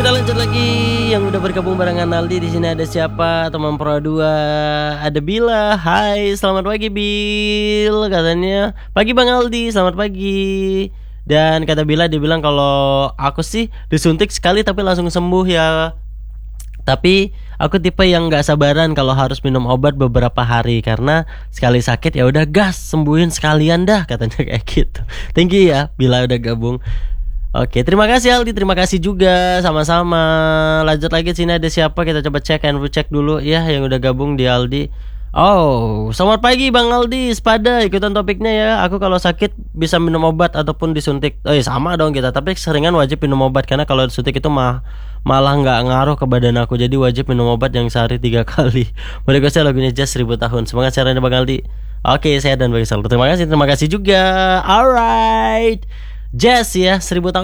kita lanjut lagi. Yang udah bergabung barengan Aldi di sini ada siapa? Teman Pro 2. Ada Bila. Hai, selamat pagi Bil. Katanya, "Pagi Bang Aldi, selamat pagi." Dan kata Bila, dia bilang kalau aku sih disuntik sekali tapi langsung sembuh ya. Tapi aku tipe yang nggak sabaran kalau harus minum obat beberapa hari, karena sekali sakit ya udah gas sembuhin sekalian dah, katanya kayak gitu. Thank you ya Bila udah gabung. Oke, terima kasih Aldi, terima kasih juga, sama-sama. Lanjut lagi, sini ada siapa? Kita coba cek, handphone cek dulu ya yang udah gabung di Aldi. Oh, selamat pagi Bang Aldi, sepada ikutan topiknya ya. Aku kalau sakit bisa minum obat ataupun disuntik. Oh ya sama dong kita, tapi seringan wajib minum obat karena kalau disuntik itu malah nggak ngaruh ke badan aku. Jadi wajib minum obat yang sehari 3 kali. Mereka saya lagunya Jazz 1000 tahun. Semangat caranya Bang Aldi. Oke, saya dan bagi selalu. Terima kasih juga. Alright, Jazz ya 1000 tahun.